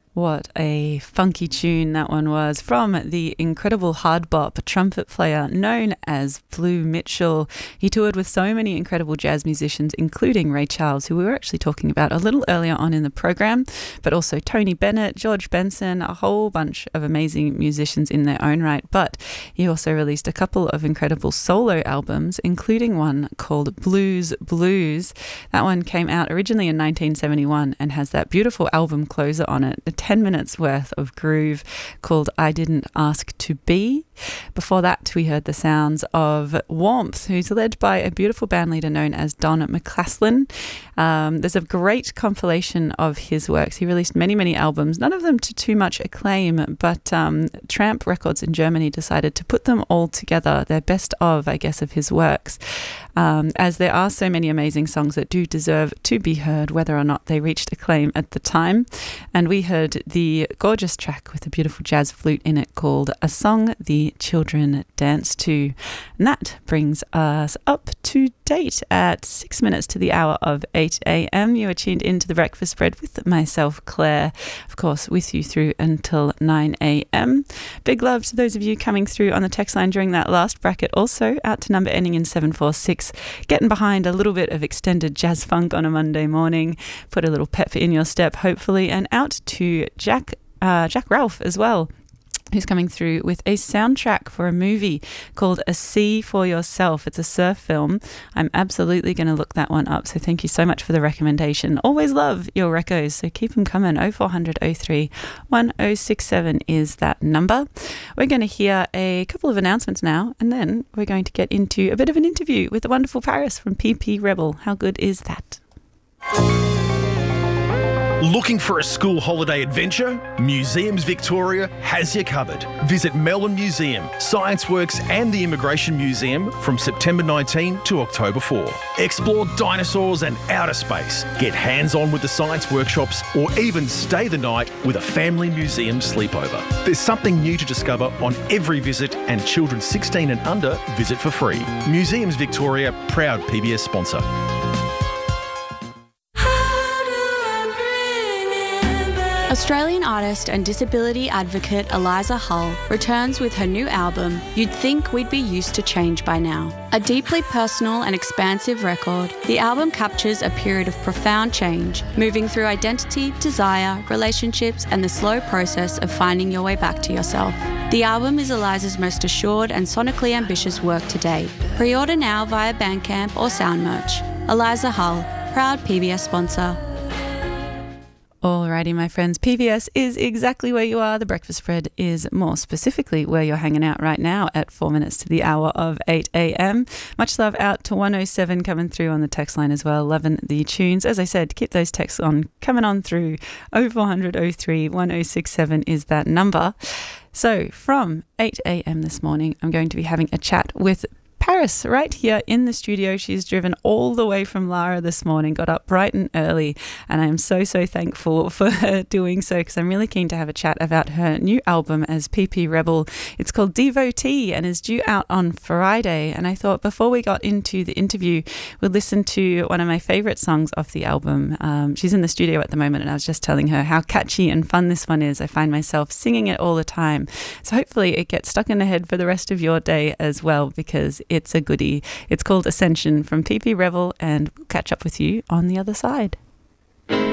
What a funky tune that one was from the incredible hard bop trumpet player known as Blue Mitchell. He toured with so many incredible jazz musicians, including Ray Charles, who we were actually talking about a little earlier on in the program, but also Tony Bennett, George Benson, a whole bunch of amazing musicians in their own right. But he also released a couple of incredible solo albums, including one called Blues Blues. That one came out originally in 1971 and has that beautiful album closer on it, 10 minutes worth of groove called I Didn't Ask to Be. Before that, we heard the sounds of Warmth, who's led by a beautiful bandleader known as Don McClaslin. There's a great compilation of his works. He released many, many albums, none of them to too much acclaim, but Tramp Records in Germany decided to put them all together, their best of, I guess, of his works, as there are so many amazing songs that do deserve to be heard, whether or not they reached acclaim at the time. And we heard the gorgeous track with a beautiful jazz flute in it called A Song the Children Dance To. And that brings us up to date at 6 minutes to the hour of 8 a.m. You are tuned into The Breakfast Spread with myself, Claire, of course, with you through until 9 a.m. Big love to those of you coming through on the text line during that last bracket. Also out to number ending in 746, getting behind a little bit of extended jazz funk on a Monday morning. Put a little pep in your step, hopefully. And out to Jack Ralph as well, who's coming through with a soundtrack for a movie called A Sea for Yourself. It's a surf film. I'm absolutely going to look that one up, so thank you so much for the recommendation. Always love your recos, so keep them coming. 0400 03 1067 is that number. We're going to hear a couple of announcements now, and then we're going to get into a bit of an interview with the wonderful Paris from PP Rebel. How good is that? Looking for a school holiday adventure? Museums Victoria has you covered. Visit Melbourne Museum, Science Works and the Immigration Museum from September 19 to October 4. Explore dinosaurs and outer space, get hands-on with the science workshops, or even stay the night with a family museum sleepover. There's something new to discover on every visit, and children 16 and under visit for free. Museums Victoria, proud PBS sponsor. Australian artist and disability advocate Eliza Hull returns with her new album, You'd Think We'd Be Used to Change by Now. A deeply personal and expansive record, the album captures a period of profound change, moving through identity, desire, relationships, and the slow process of finding your way back to yourself. The album is Eliza's most assured and sonically ambitious work to date. Pre-order now via Bandcamp or Soundmerch. Eliza Hull, proud PBS sponsor. Alrighty, my friends, PBS is exactly where you are. The Breakfast Spread is more specifically where you're hanging out right now at 4 minutes to the hour of 8 a.m. Much love out to 107 coming through on the text line as well. Loving the tunes. As I said, keep those texts on coming on through. 0400 03 1067 is that number. So from 8 a.m. this morning, I'm going to be having a chat with Paris right here in the studio. She's driven all the way from Lara this morning, got up bright and early, and I am so thankful for her doing so, because I'm really keen to have a chat about her new album as PP Rebel. It's called Devotee and is due out on Friday, and I thought before we got into the interview we'd listen to one of my favourite songs off the album. She's in the studio at the moment, and I was just telling her how catchy and fun this one is. I find myself singing it all the time, so hopefully it gets stuck in the head for the rest of your day as well, because it's a goodie. It's called Ascension from PP Rebel, and we'll catch up with you on the other side.